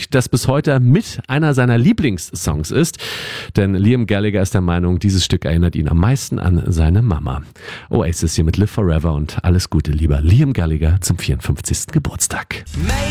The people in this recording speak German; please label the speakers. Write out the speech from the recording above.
Speaker 1: das bis heute mit einer seiner Lieblingssongs ist. Denn Liam Gallagher ist der Meinung, dieses Stück erinnert ihn am meisten an seine Mama. Oasis hier mit Live Forever und alles Gute, lieber Liam Gallagher, zum 54. Geburtstag.